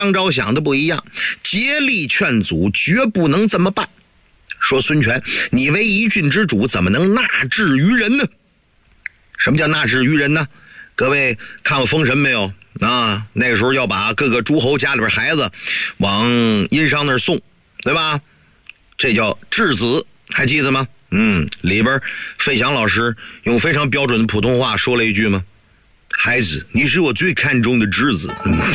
张昭想的不一样，竭力劝阻，绝不能这么办。说孙权，你为一郡之主，怎么能纳制于人呢？什么叫纳制于人呢？各位看过《封神》没有啊？那个时候要把各个诸侯家里边孩子往殷商那儿送，对吧？这叫质子，还记得吗？里边费翔老师用非常标准的普通话说了一句吗？孩子，你是我最看重的质子。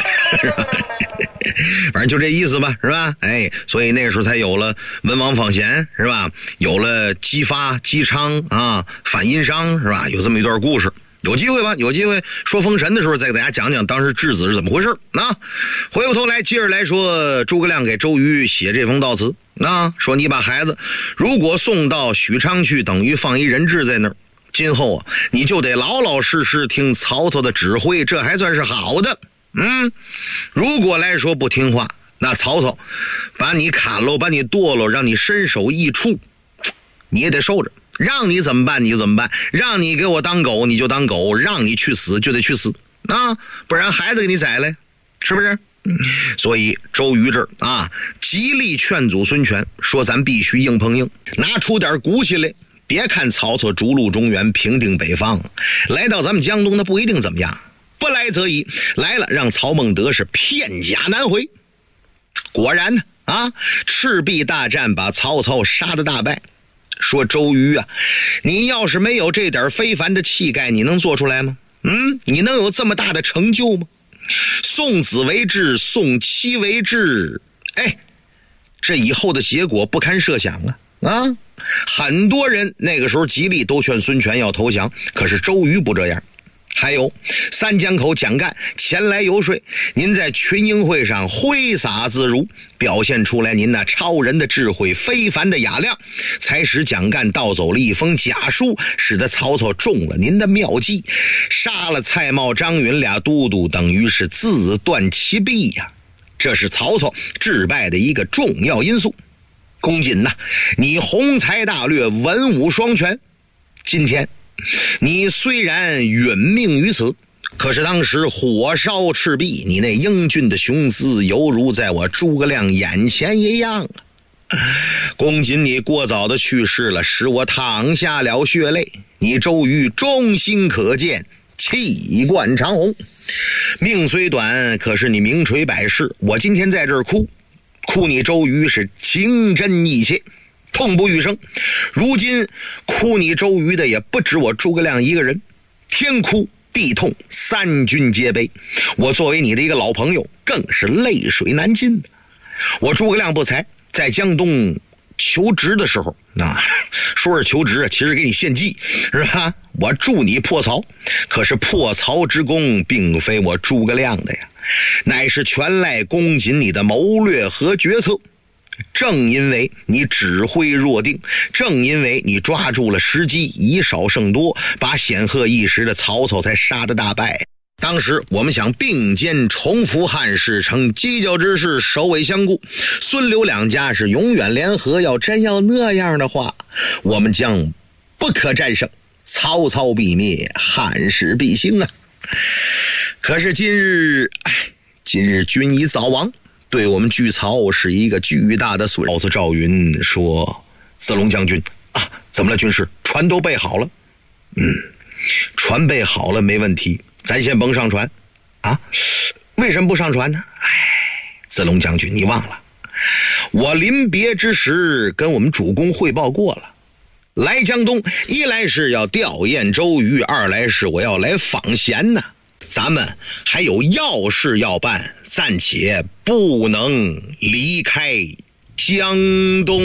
反正就这意思吧，是吧？所以那个时候才有了文王访贤，是吧？有了姬发、姬昌啊，反殷商，是吧？有这么一段故事。有机会吧？有机会说封神的时候再给大家讲讲当时质子是怎么回事啊！回过头来接着来说，诸葛亮给周瑜写这封悼词啊，说你把孩子如果送到许昌去，等于放一人质在那儿，今后啊你就得老老实实听曹操的指挥，这还算是好的。如果来说不听话，那曹操把你砍了，把你剁了，让你身首异处，你也得受着。让你怎么办你就怎么办，让你给我当狗你就当狗，让你去死就得去死啊，不然孩子给你宰了，是不是？所以周瑜这儿啊，极力劝阻孙权，说咱必须硬碰硬，拿出点骨气来。别看曹操逐鹿中原，平定北方，来到咱们江东那不一定怎么样，不来则已，来了让曹孟德是片甲难回。果然呢啊，赤壁大战把曹操杀得大败。说周瑜啊，你要是没有这点非凡的气概，你能做出来吗？你能有这么大的成就吗？送子为质，送妻为质，这以后的结果不堪设想啊！很多人那个时候极力都劝孙权要投降，可是周瑜不这样。还有三江口蒋干前来游说，您在群英会上挥洒自如，表现出来您那超人的智慧，非凡的雅量，才使蒋干盗走了一封假书，使得曹操中了您的妙计，杀了蔡瑁、张允俩都督，等于是自断其臂呀。这是曹操致败的一个重要因素。公瑾呐，你宏才大略，文武双全，今天你虽然殒命于此，可是当时火烧赤壁，你那英俊的雄姿犹如在我诸葛亮眼前一样啊！公瑾你过早的去世了，使我淌下了血泪，你周瑜忠心可见，气贯长虹。命虽短，可是你名垂百世，我今天在这儿哭你周瑜是情真意切，痛不欲生。如今哭你周瑜的也不止我诸葛亮一个人，天哭地痛，三军皆悲。我作为你的一个老朋友，更是泪水难禁。我诸葛亮不才，在江东求职的时候说是求职，其实给你献计，是吧？我助你破曹，可是破曹之功并非我诸葛亮的呀，乃是全赖公瑾你的谋略和决策。正因为你指挥若定，正因为你抓住了时机，以少胜多，把显赫一时的曹操才杀得大败。当时我们想并肩重扶汉室，成犄角之势，首尾相顾，孙刘两家是永远联合，要真要那样的话，我们将不可战胜，曹操必灭，汉室必兴啊！可是今日君已早亡，对我们巨曹是一个巨大的损。告诉赵云说，子龙将军啊，怎么了军师？船都备好了。船备好了没问题，咱先甭上船啊。为什么不上船呢？子龙将军你忘了，我临别之时跟我们主公汇报过了，来江东一来是要吊唁周瑜，二来是我要来访贤呢。咱们还有要事要办，暂且不能离开江东。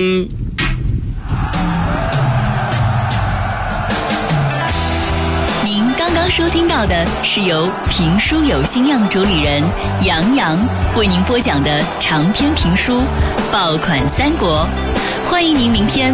您刚刚收听到的是由评书有心样主理人杨洋为您播讲的长篇评书《爆款三国》，欢迎您明天